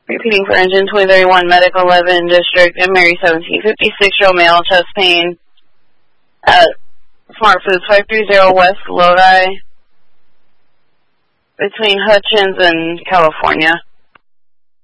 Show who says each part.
Speaker 1: Repeating for engine 2031, medic 11 district, and Mary 17, 56-year-old male, chest pain at Smart Foods 530 West Lodi, between Hutchins and California.